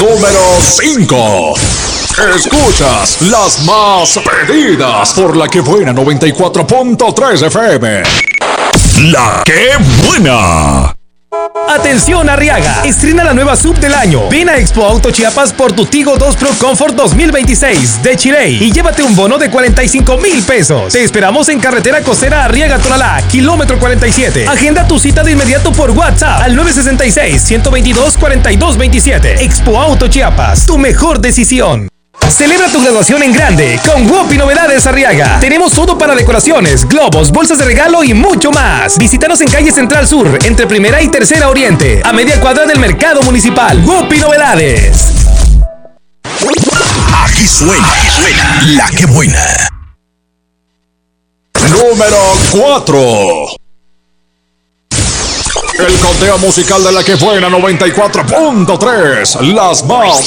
Número 5. Escuchas las más pedidas por La Que Buena 94.3 FM. La Que Buena. Atención Arriaga, estrena la nueva sub del año. Ven a Expo Auto Chiapas por tu Tigo 2 Pro Comfort 2026 de Chirey y llévate un bono de 45,000 pesos. Te esperamos en carretera costera Arriaga Tonalá, kilómetro 47. Agenda tu cita de inmediato por WhatsApp al 966-122-4227. Expo Auto Chiapas, tu mejor decisión. Celebra tu graduación en grande con Wopi Novedades Arriaga. Tenemos todo para decoraciones, globos, bolsas de regalo y mucho más. Visítanos en calle Central Sur, entre Primera y Tercera Oriente, a media cuadra del Mercado Municipal. Wopi Novedades. Aquí suena La Que Buena. Número 4. El conteo musical de La Que Buena 94.3. Las más